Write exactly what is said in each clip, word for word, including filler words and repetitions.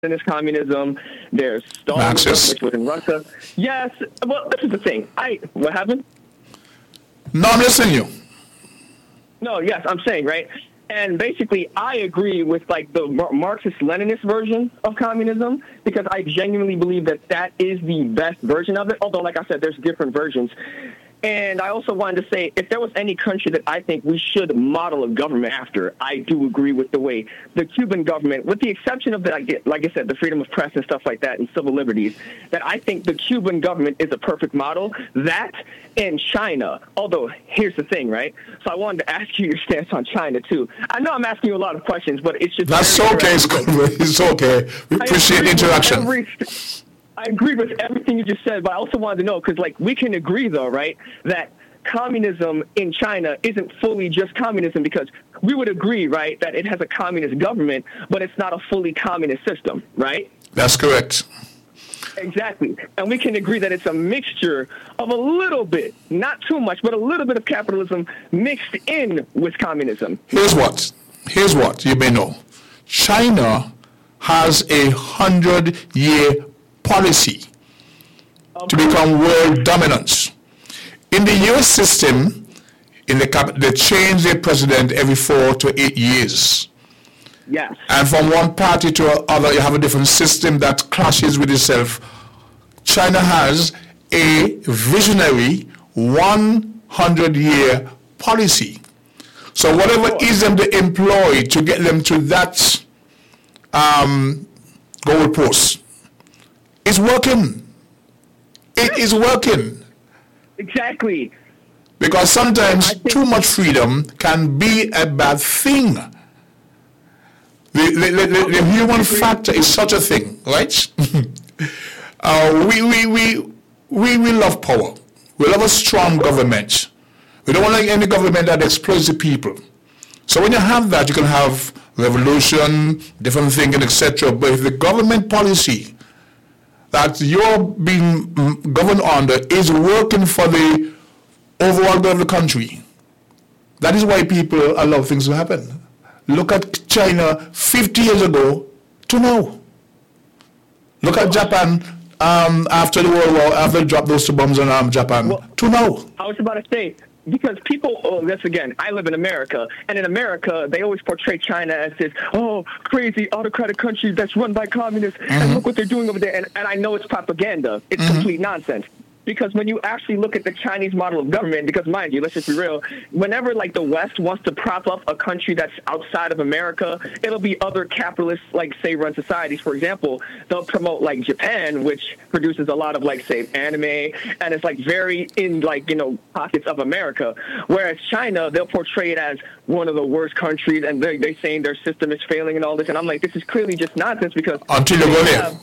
Leninist communism. There's Stalinism, which was in Russia. Yes. Well, this is the thing. I what happened? No, I'm listening to you. No, yes, I'm saying, right? And basically, I agree with like the Marxist-Leninist version of communism because I genuinely believe that that is the best version of it. Although, like I said, there's different versions. And I also wanted to say, if there was any country that I think we should model a government after, I do agree with the way the Cuban government, with the exception of, the, like I said, the freedom of press and stuff like that and civil liberties, that I think the Cuban government is a perfect model. That and China. Although, here's the thing, right? So I wanted to ask you your stance on China, too. I know I'm asking you a lot of questions, but it's just... That's okay. It's okay. We appreciate the interaction. Every, I agree with everything you just said, but I also wanted to know, because, like, we can agree, though, right, that communism in China isn't fully just communism, because we would agree, right, that it has a communist government, but it's not a fully communist system, right? That's correct. Exactly. And we can agree that it's a mixture of a little bit, not too much, but a little bit of capitalism mixed in with communism. Here's what. Here's what you may know. China has a hundred-year policy to become world dominant. In the U S system, in the cap- they change their president every four to eight years. Yes. And from one party to another, you have a different system that clashes with itself. China has a visionary hundred-year policy. So whatever ism they employ to get them to that um, goal post, it's working. It is working. Exactly. Because sometimes too much freedom can be a bad thing. The, the, the, the human factor is such a thing, right? uh, we, we, we, we, we love power. We love a strong government. We don't want any government that exploits the people. So when you have that, you can have revolution, different thinking, et cetera. But if the government policy that you're being governed under is working for the overall good of the country, that is why people allow things to happen. Look at China fifty years ago to now. Look at Japan um, after the World War, after they dropped those two bombs on um, Japan, well, to now. I was about to say, because people, oh, that's again, I live in America, and in America, they always portray China as this, oh, crazy autocratic country that's run by communists, mm-hmm. and look what they're doing over there. And, and I know it's propaganda. It's mm-hmm. complete nonsense. Because when you actually look at the Chinese model of government, because mind you, let's just be real, whenever like the West wants to prop up a country that's outside of America, it'll be other capitalists, like say run societies. For example, they'll promote like Japan, which produces a lot of like say anime, and it's like very in like, you know, pockets of America. Whereas China, they'll portray it as one of the worst countries, and they're, they're saying their system is failing and all this. And I'm like, this is clearly just nonsense because... Until you go there.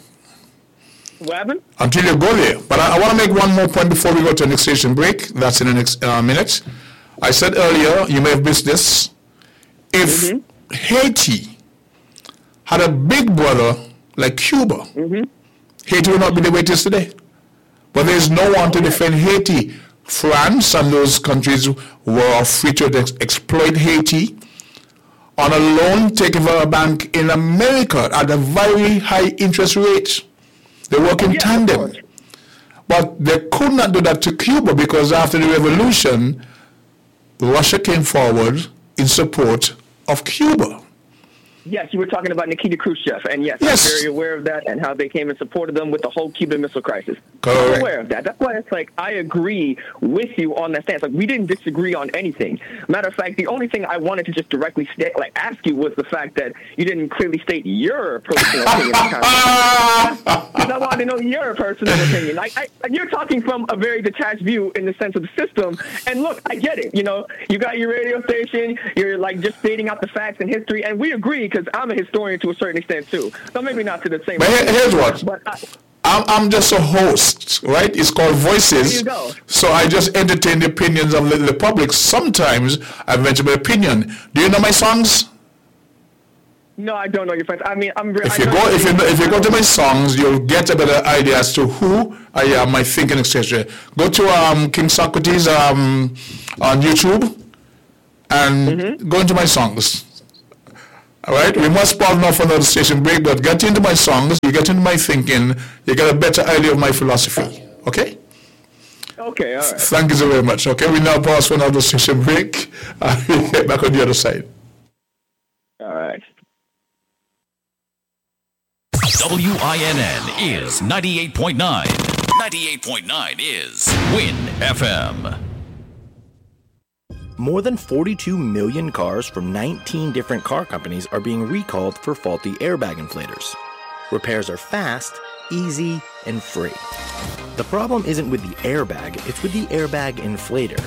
What happened? Until you go there. But I, I want to make one more point before we go to the next station break. That's in the next uh, minute. I said earlier, you may have missed this. If mm-hmm. Haiti had a big brother like Cuba, mm-hmm. Haiti would not be the way it is today. But there's no one to defend Haiti. France and those countries were free to ex- exploit Haiti on a loan taken from a bank in America at a very high interest rate. They work in yeah, tandem. But they could not do that to Cuba because after the revolution, Russia came forward in support of Cuba. Yes, you were talking about Nikita Khrushchev, and yes, yes, I'm very aware of that and how they came and supported them with the whole Cuban Missile Crisis. Correct. I'm aware of that. That's why it's like I agree with you on that stance. Like we didn't disagree on anything. Matter of fact, the only thing I wanted to just directly state, like ask you, was the fact that you didn't clearly state your personal opinion. Because I wanted to know your personal opinion. Like I, you're talking from a very detached view in the sense of the system. And look, I get it. You know, you got your radio station. You're like just stating out the facts and history, and we agree. Because I'm a historian to a certain extent too, so maybe not to the same. But extent. Here's what: but I, I'm, I'm just a host, right? It's called Voices. There you go. So I just entertain the opinions of the, the public. Sometimes I venture my opinion. Do you know my songs? No, I don't know your friends. I mean, I'm. If you go, if you if you go to my songs, you'll get a better idea as to who I am, my thinking, et cetera. Go to um, King Socrates um, on YouTube and mm-hmm. go into my songs. All right, we must pause now for another station break, but get into my songs, you get into my thinking, you get a better idea of my philosophy. Okay? Okay, all right. Thank you so very much. Okay, we now pause for another station break. Uh, we'll get back on the other side. All right. W I N N is ninety-eight point nine. ninety-eight point nine is Win F M. More than forty-two million cars from nineteen different car companies are being recalled for faulty airbag inflators. Repairs are fast, easy, and free. The problem isn't with the airbag, it's with the airbag inflator.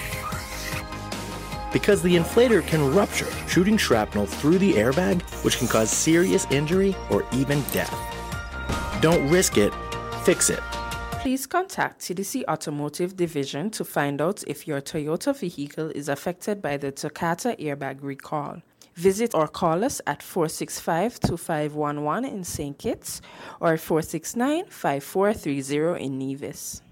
Because the inflator can rupture, shooting shrapnel through the airbag, which can cause serious injury or even death. Don't risk it, fix it. Please contact T D C Automotive Division to find out if your Toyota vehicle is affected by the Takata airbag recall. Visit or call us at four six five, two five one one in Saint Kitts or four six nine, five four three zero in Nevis.